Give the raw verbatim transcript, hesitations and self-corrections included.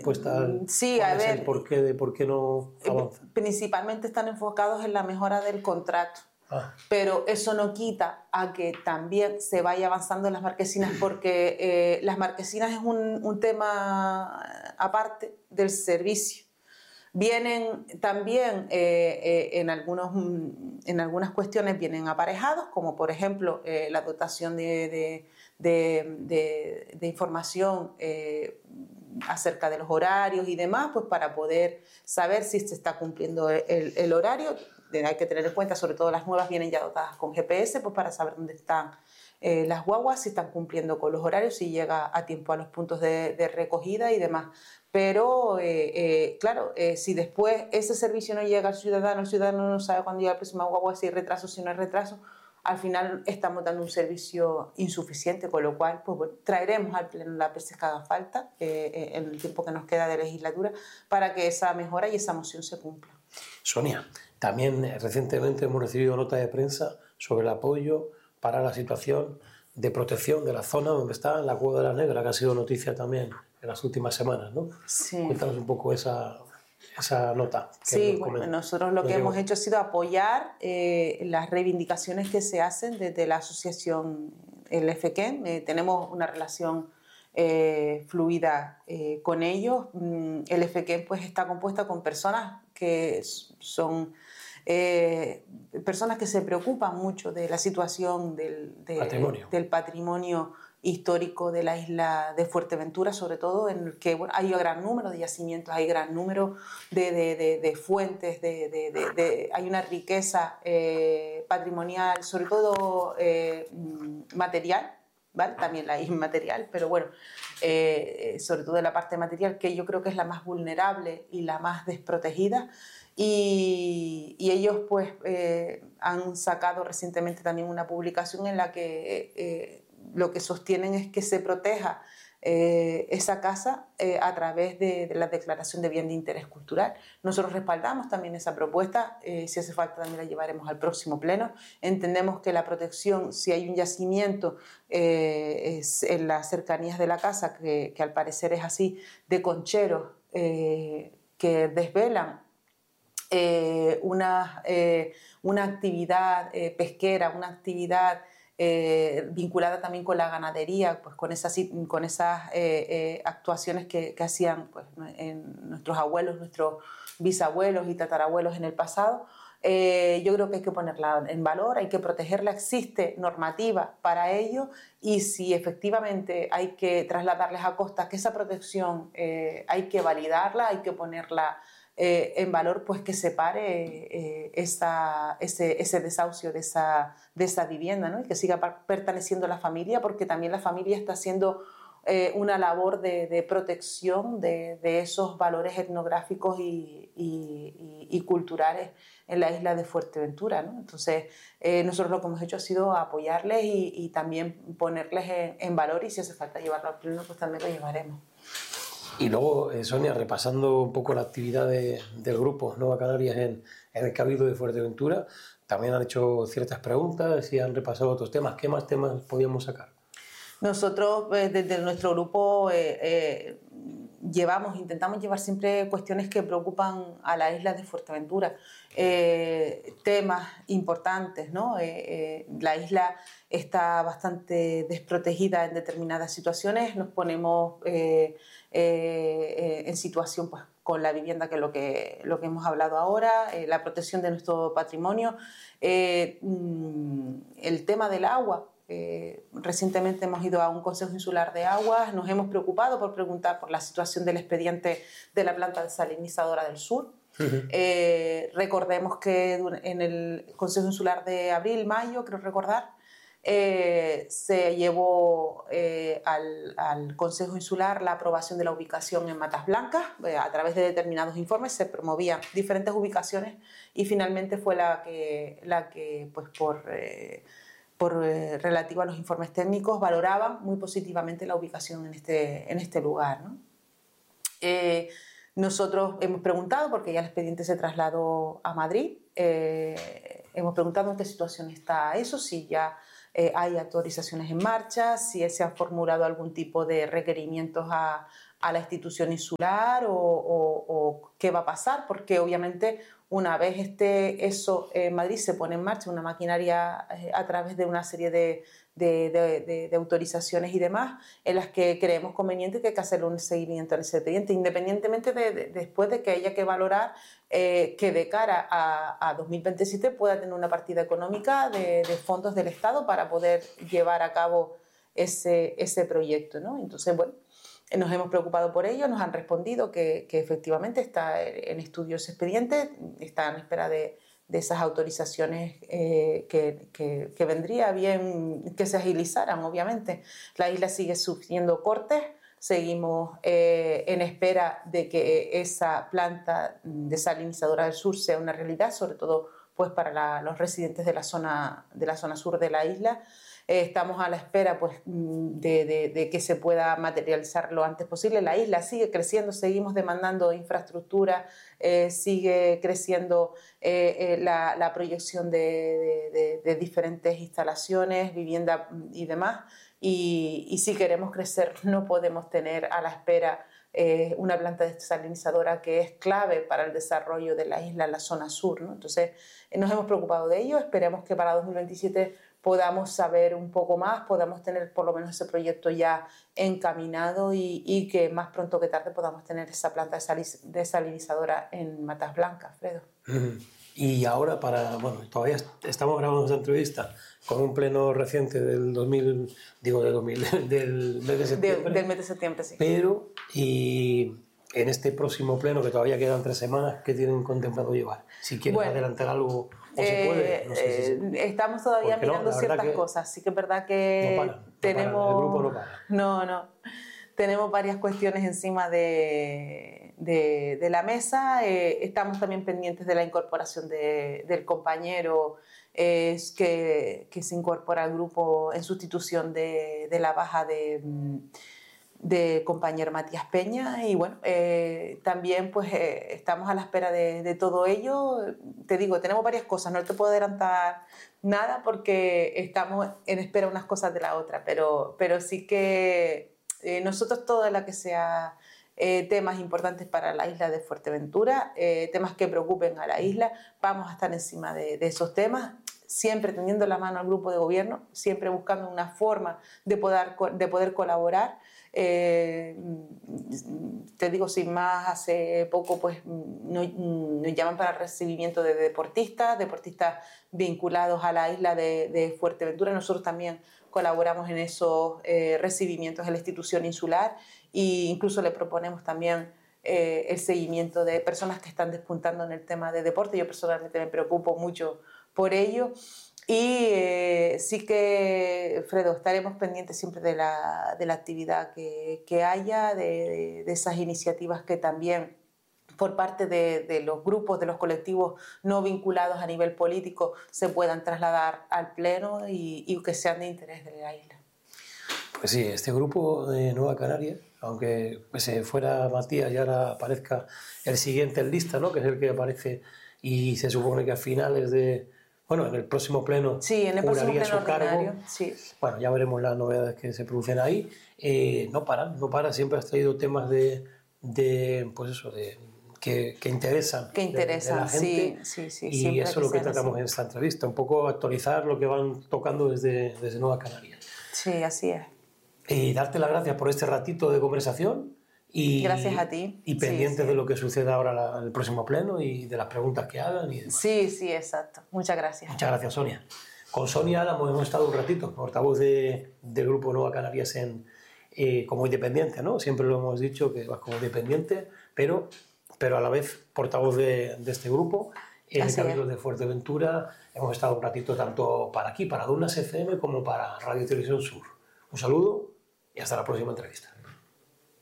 respuesta al sí, cuál a es ver, el porqué de por qué no avanza. Principalmente están enfocados en la mejora del contrato. Ah. Pero eso no quita a que también se vaya avanzando en las marquesinas, porque eh, las marquesinas es un, un tema aparte del servicio. Vienen también eh, eh, en, algunos, en algunas cuestiones vienen aparejados, como por ejemplo eh, la dotación de, de, de, de, de información eh, acerca de los horarios y demás, pues para poder saber si se está cumpliendo el, el horario. Hay que tener en cuenta, sobre todo las nuevas vienen ya dotadas con G P S, pues para saber dónde están eh, las guaguas, si están cumpliendo con los horarios, si llega a tiempo a los puntos de, de recogida y demás. Pero, eh, eh, claro, eh, si después ese servicio no llega al ciudadano, el ciudadano no sabe cuándo llega la próxima guagua, si hay retraso, si no hay retraso, al final estamos dando un servicio insuficiente, con lo cual pues, bueno, traeremos al Pleno las veces que haga falta, eh, en el tiempo que nos queda de legislatura, para que esa mejora y esa moción se cumpla. Sonia, también eh, recientemente hemos recibido nota de prensa sobre el apoyo para la situación de protección de la zona donde está la Cueva de la Negra, que ha sido noticia también en las últimas semanas, ¿no? Sí. Cuéntanos un poco esa, esa nota. Que sí, nos bueno, nosotros lo que hemos hecho ha sido apoyar eh, las reivindicaciones que se hacen desde la asociación el F Q E M. Eh, tenemos una relación eh, fluida eh, con ellos. El F Q E M pues, está compuesta con personas que son eh, personas que se preocupan mucho de la situación del, de, patrimonio. del patrimonio histórico de la isla de Fuerteventura, sobre todo en el que bueno, hay un gran número de yacimientos, hay gran número de, de, de, de fuentes, de, de, de, de, hay una riqueza eh, patrimonial, sobre todo eh, material, ¿vale? También la inmaterial, pero bueno, eh, sobre todo de la parte material, que yo creo que es la más vulnerable y la más desprotegida. Y, y ellos pues eh, han sacado recientemente también una publicación en la que eh, lo que sostienen es que se proteja eh, esa casa eh, a través de, de la declaración de bien de interés cultural. Nosotros respaldamos también esa propuesta, eh, si hace falta también la llevaremos al próximo pleno. Entendemos que la protección, si hay un yacimiento eh, es en las cercanías de la casa, que, que al parecer es así, de concheros eh, que desvelan Eh, una, eh, una actividad eh, pesquera, una actividad eh, vinculada también con la ganadería, pues con esas, con esas eh, eh, actuaciones que, que hacían pues, en nuestros abuelos, nuestros bisabuelos y tatarabuelos en el pasado. Eh, yo creo que hay que ponerla en valor, hay que protegerla, existe normativa para ello y si efectivamente hay que trasladarles a costa que esa protección eh, hay que validarla, hay que ponerla Eh, en valor, pues que se pare eh, esa, ese, ese desahucio de esa, de esa vivienda, ¿no? Y que siga perteneciendo a la familia, porque también la familia está haciendo eh, una labor de, de protección de, de esos valores etnográficos y, y, y, y culturales en la isla de Fuerteventura, ¿no? Entonces, eh, nosotros lo que hemos hecho ha sido apoyarles y, y también ponerles en, en valor, y si hace falta llevarlo al pleno, pues también lo llevaremos. Y luego, eh, Sonia, repasando un poco la actividad de, del grupo Nueva Canarias en, en el Cabildo de Fuerteventura, también han hecho ciertas preguntas y han repasado otros temas. ¿Qué más temas podíamos sacar? Nosotros, eh, desde nuestro grupo, eh, eh, llevamos, intentamos llevar siempre cuestiones que preocupan a la isla de Fuerteventura, eh, temas importantes, ¿no? Eh, eh, la isla está bastante desprotegida en determinadas situaciones, nos ponemos eh, eh, en situación pues, con la vivienda, que es lo que, lo que hemos hablado ahora, eh, la protección de nuestro patrimonio, eh, el tema del agua. Eh, recientemente hemos ido a un Consejo Insular de Aguas, nos hemos preocupado por preguntar por la situación del expediente de la planta desalinizadora del sur. Uh-huh. Eh, recordemos que en el Consejo Insular de abril, mayo, creo recordar, eh, se llevó eh, al, al Consejo Insular la aprobación de la ubicación en Matas Blancas. Eh, a través de determinados informes se promovían diferentes ubicaciones y finalmente fue la que, la que pues por... Eh, por eh, relativo a los informes técnicos, valoraban muy positivamente la ubicación en este, en este lugar, ¿no? Eh, nosotros hemos preguntado, porque ya el expediente se trasladó a Madrid, eh, hemos preguntado en qué situación está eso, si ya eh, hay autorizaciones en marcha, si se han formulado algún tipo de requerimientos a, a la institución insular o, o, o qué va a pasar, porque obviamente una vez esté eso en Madrid se pone en marcha una maquinaria eh, a través de una serie de, de, de, de, de autorizaciones y demás en las que creemos conveniente que hay que hacer un seguimiento al expediente, independientemente de, de después de que haya que valorar eh, que de cara a, a dos mil veintisiete pueda tener una partida económica de, de fondos del Estado para poder llevar a cabo ese, ese proyecto, ¿no? Entonces, bueno, nos hemos preocupado por ello, nos han respondido que, que efectivamente está en estudio ese expediente, está en espera de, de esas autorizaciones eh, que, que, que vendría bien que se agilizaran, obviamente. La isla sigue sufriendo cortes, seguimos eh, en espera de que esa planta desalinizadora del sur sea una realidad, sobre todo pues, para la, los residentes de la zona, de la zona sur de la isla. Eh, estamos a la espera pues, de, de, de que se pueda materializar lo antes posible. La isla sigue creciendo, seguimos demandando infraestructura, eh, sigue creciendo eh, eh, la, la proyección de, de, de diferentes instalaciones, vivienda y demás. Y, y si queremos crecer no podemos tener a la espera eh, una planta desalinizadora que es clave para el desarrollo de la isla en la zona sur, ¿no? Entonces eh, nos hemos preocupado de ello, esperemos que para dos mil veintisiete podamos saber un poco más, podamos tener por lo menos ese proyecto ya encaminado y, y que más pronto que tarde podamos tener esa planta desalinizadora en Matas Blancas, Fredo. Y ahora para, bueno, todavía estamos grabando esta entrevista con un pleno reciente del dos mil, digo del dos mil, del mes de septiembre. De, del mes de septiembre, sí. Pero, y en este próximo pleno, que todavía quedan tres semanas, ¿qué tienen contemplado llevar? Si quieren bueno, adelantar algo... ¿O se puede? No sé si eh, estamos todavía Porque mirando no, ciertas que cosas. Sí que es verdad que no para, no tenemos... para, el grupo no para. No, no. Tenemos varias cuestiones encima de, de, de la mesa. Eh, estamos también pendientes de la incorporación de, del compañero eh, que, que se incorpora al grupo en sustitución de, de la baja de... de compañero Matías Peña y bueno, eh, también pues eh, estamos a la espera de, de todo ello. Te digo, tenemos varias cosas, no te puedo adelantar nada porque estamos en espera unas cosas de la otra, pero, pero sí que eh, nosotros todo lo que sea eh, temas importantes para la isla de Fuerteventura, eh, temas que preocupen a la isla, vamos a estar encima de, de esos temas, siempre tendiendo la mano al grupo de gobierno, siempre buscando una forma de poder, de poder colaborar. Eh, te digo, sin más, hace poco pues, nos, nos llaman para el recibimiento de deportistas, deportistas vinculados a la isla de, de Fuerteventura. Nosotros también colaboramos en esos eh, recibimientos de la institución insular e incluso le proponemos también eh, el seguimiento de personas que están despuntando en el tema de deporte. Yo personalmente me preocupo mucho por ello. Y eh, sí que, Fredo, estaremos pendientes siempre de la, de la actividad que, que haya, de, de, de esas iniciativas que también por parte de, de los grupos, de los colectivos no vinculados a nivel político se puedan trasladar al Pleno y, y que sean de interés de la isla. Pues sí, este grupo de Nueva Canaria, aunque se fuera Matías y ahora aparezca el siguiente en lista, ¿no? Que es el que aparece y se supone que a finales de... Bueno, en el próximo pleno sí, en el próximo pleno su cargo. Ordinario, sí. Bueno, ya veremos las novedades que se producen ahí. Eh, no paran, no para. Siempre has traído temas de, de pues eso, de que, que interesan. Que interesan, de, de la gente, sí, sí, sí. Y eso es lo que tratamos así. en esta entrevista, un poco actualizar lo que van tocando desde, desde Nueva Canaria. Sí, así es. Y darte las gracias por este ratito de conversación. Y, gracias a ti. Y pendientes sí, sí. de lo que suceda ahora en el próximo pleno y de las preguntas que hagan. Y demás. Sí, sí, exacto. Muchas gracias. Muchas gracias, Sonia. Con Sonia Álamo hemos estado un ratito, portavoz de, del Grupo Nueva Canarias en, eh, como independiente, ¿no? Siempre lo hemos dicho que vas como independiente, pero, pero a la vez portavoz de, de este grupo. En el Cabildo de Fuerteventura hemos estado un ratito tanto para aquí, para Dunas F M, como para Radio Televisión Sur. Un saludo y hasta la próxima entrevista.